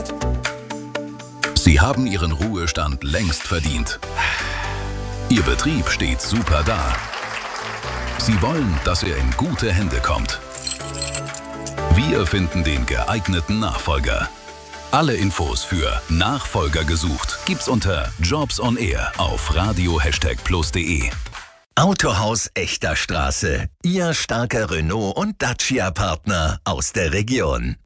Sie haben Ihren Ruhestand längst verdient. Ihr Betrieb steht super da. Sie wollen, dass er in gute Hände kommt. Wir finden den geeigneten Nachfolger. Alle Infos für Nachfolger gesucht gibt's unter Jobs on Air auf radio++de. Autohaus Echter Straße. Ihr starker Renault- und Dacia-Partner aus der Region.